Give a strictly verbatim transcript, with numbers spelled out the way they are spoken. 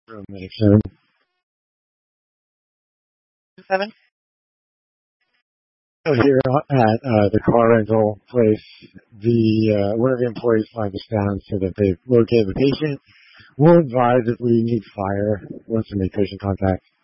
Paramedic seven. Seven. So here at uh, the car rental place, the uh, one of the employees flagged us down so that they've located the patient. We'll advise if we need fire once we make patient contact.